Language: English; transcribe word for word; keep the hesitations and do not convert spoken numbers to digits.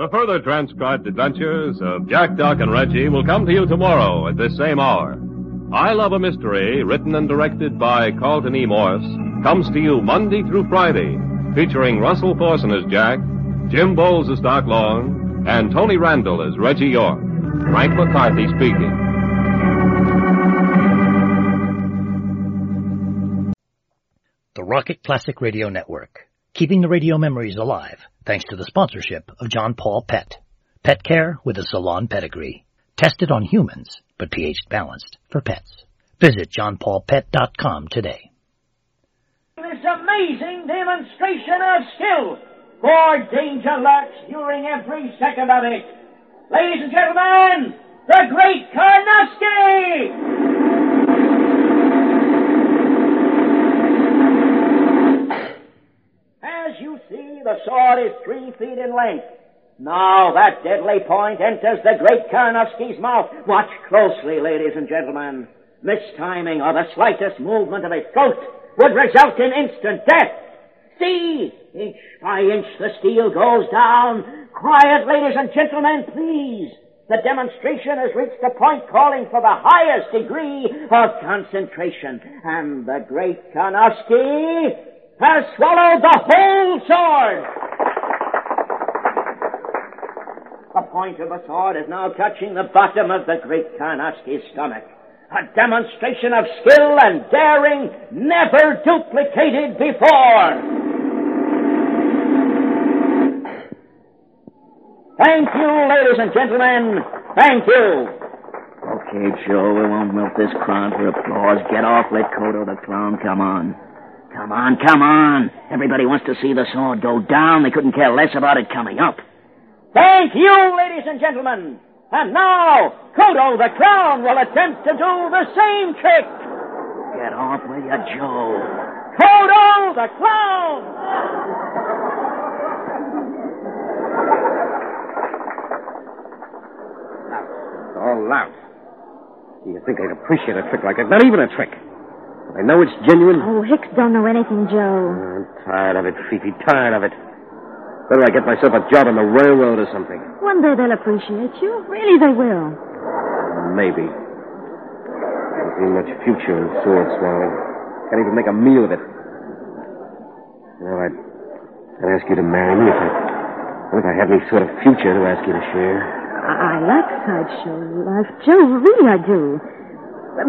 The further transcribed adventures of Jack, Doc, and Reggie will come to you tomorrow at this same hour. I Love a Mystery, written and directed by Carlton E. Morse, comes to you Monday through Friday, featuring Russell Thorson as Jack, Jim Bowles as Doc Long, and Tony Randall as Reggie York. Frank McCarthy speaking. The Rocket Classic Radio Network, keeping the radio memories alive thanks to the sponsorship of John Paul Pet. Pet care with a salon pedigree. Tested on humans, but pH balanced for pets. Visit john paul pet dot com today. This amazing demonstration of skill. Four danger lurks during every second of it. Ladies and gentlemen, the Great Karnofsky! As you see, the sword is three feet in length. Now that deadly point enters the Great Karnofsky's mouth. Watch closely, ladies and gentlemen. Mistiming or the slightest movement of its throat would result in instant death. See, inch by inch the steel goes down. Quiet, ladies and gentlemen, please. The demonstration has reached a point calling for the highest degree of concentration. And the Great Karnofsky has swallowed the whole sword. The point of the sword is now touching the bottom of the Great Karnofsky's stomach. A demonstration of skill and daring never duplicated before. Thank you, ladies and gentlemen. Thank you. Okay, Joe, we won't milk this clown for applause. Get off, let Kodo the clown come on. Come on, come on. Everybody wants to see the sword go down. They couldn't care less about it coming up. Thank you, ladies and gentlemen. And now, Kodo the clown will attempt to do the same trick. Get off, will you, Joe? Kodo the clown! All loud. You think I'd appreciate a trick like that? Not even a trick. I know it's genuine. Oh, Hicks don't know anything, Joe. I'm tired of it, Fifi, tired of it. Better I get myself a job on the railroad or something. One day they'll appreciate you. Really, they will. Maybe. Don't see much future in sword swallowing. Can't even make a meal of it. Well, I'd, I'd ask you to marry me if I, if I had any sort of future to ask you to share. I, I like sideshow life, Joe. Really, I do.